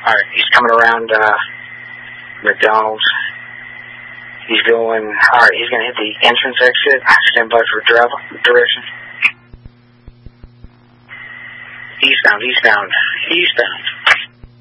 Alright, he's coming around McDonald's. He's going, alright, he's going to hit the entrance exit. Stand by for direction. Eastbound.